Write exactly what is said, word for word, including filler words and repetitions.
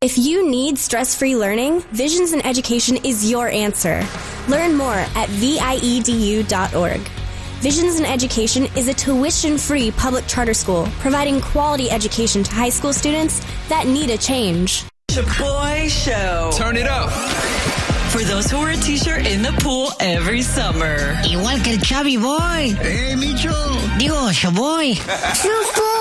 If you need stress-free learning, Visions in Education is your answer. Learn more at V I E D U dot org. Visions in Education is a tuition-free public charter school providing quality education to high school students that need a change. Chaboy Show. Turn it up. For those who wear a t-shirt in the pool every summer. Igual que el Chubby Boy. Hey, Micho. Digo, Chaboy.